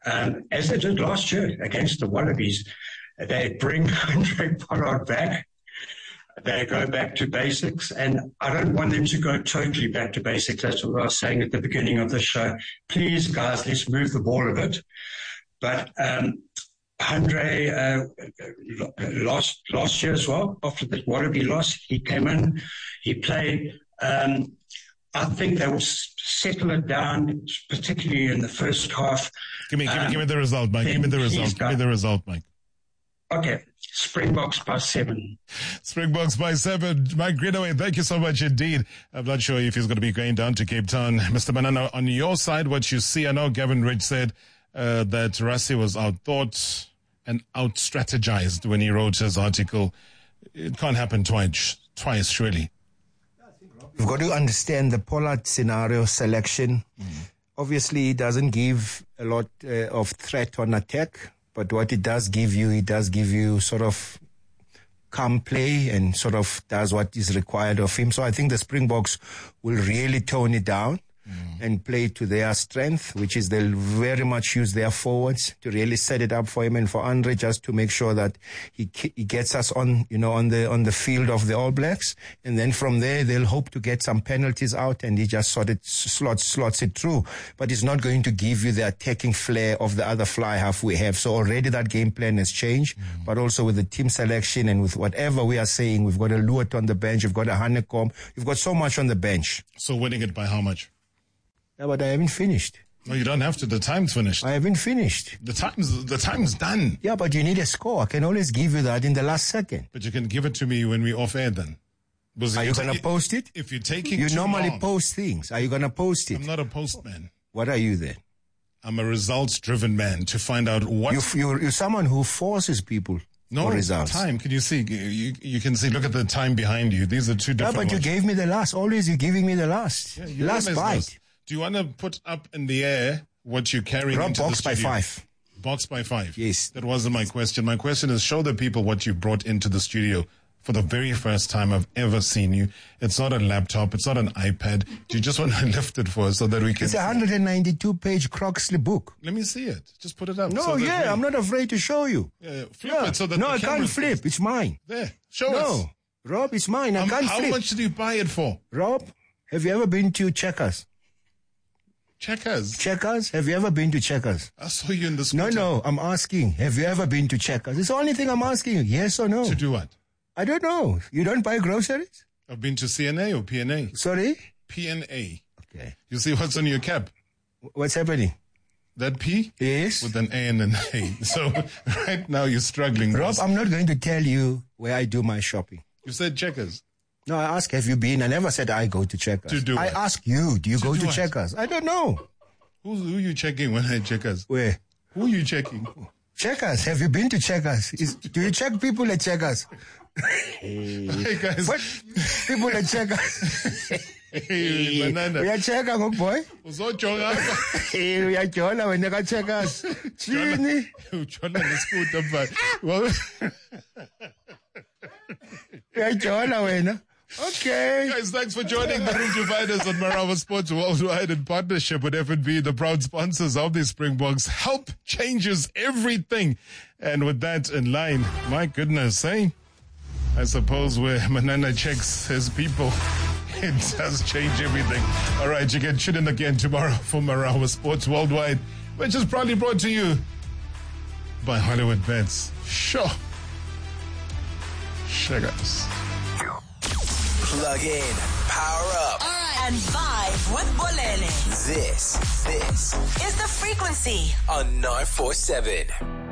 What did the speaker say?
as they did last year against the Wallabies. They bring Andre Pollard back. They go back to basics, and I don't want them to go totally back to basics. That's what I was saying at the beginning of the show. Please, guys, let's move the ball a bit. But Andre last year as well, after the Wallaby loss, he came in, he played. I think they will settle it down, particularly in the first half. Give me the result, Mike. Give me the result, Mike. Okay. Springboks by 7. Springboks by 7. Mike Greenaway, thank you so much indeed. I'm not sure if he's going to be going down to Cape Town. Mr. Manana, on your side, what you see, I know Gavin Ridge said that Rassie was outthought and out-strategized when he wrote his article. It can't happen twice, surely. You've got to understand the Pollard scenario selection. Obviously, it doesn't give a lot of threat on attack. But what it does give you sort of calm play and sort of does what is required of him. So I think the Springboks will really tone it down and play to their strength, which is they'll very much use their forwards to really set it up for him and for Andre, just to make sure that he gets us on the field of the All Blacks. And then from there, they'll hope to get some penalties out, and he just slots it through. But it's not going to give you the attacking flair of the other fly half we have. So already that game plan has changed, but also with the team selection and with whatever we are saying, we've got a Luat on the bench, we've got a Honeycomb, we've got so much on the bench. So winning it by how much? Yeah, but I haven't finished. No, you don't have to. The time's finished. I haven't finished. The time's done. Yeah, but you need a score. I can always give you that in the last second. But you can give it to me when we're off air then. Are you going to post it? If you're taking You too normally long, post things. Are you going to post it? I'm not a postman. What are you then? I'm a results-driven man to find out what... You're someone who forces people for results. Time. Can you see? You can see. Look at the time behind you. These are two different... Yeah, but you gave me the last. Always you're giving me the last. Yeah, last bite. Do you want to put up in the air what you're carrying Rob, into the studio? box by 5. Box by 5? Yes. That wasn't my question. My question is, show the people what you brought into the studio for the very first time I've ever seen you. It's not a laptop. It's not an iPad. Do you just want to lift it for us so that we can... It's a 192-page Croxley book. Let me see it. Just put it up. No, I'm not afraid to show you. Flip it so that I can't flip. It's mine. There. Show us. No, Rob, it's mine. I can't flip. How much did you buy it for? Rob, have you ever been to Checkers? Checkers? Have you ever been to Checkers? I saw you in the scooter. No, I'm asking. Have you ever been to Checkers? It's the only thing I'm asking you. Yes or no? To do what? I don't know. You don't buy groceries? I've been to CNA or PNA. Sorry? PNA. Okay. You see what's on your cap? What's happening? That P? Yes. With an A and an A. So right now you're struggling. Rob, I'm not going to tell you where I do my shopping. You said Checkers. No, I asked, have you been? I never said I go to Checkers. To do what? I ask you, do you go to Checkers? I don't know. Who you checking when I Checkers? Where? Who you checking? Checkers. Have you been to Checkers? Do you check people at Checkers? Hey guys. What? People at Checkers. Hey, Manana. Uyacheka ngokuboy? Uzojonga. Uyajona wena ka Checkers. Chini. Ujona ngescooter but. Uyajona wena. Okay. Guys, thanks for joining the Room to Find Us on Marawa Sports Worldwide in partnership with F&B, the proud sponsors of the Springboks. Help changes everything. And with that in line, my goodness, I suppose where Manana checks his people, it does change everything. All right, you can tune in again tomorrow for Marawa Sports Worldwide, which is proudly brought to you by Hollywood Bets. Sure. Guys. Plug in, power up, and vibe with Bolele. This is The Frequency on 947.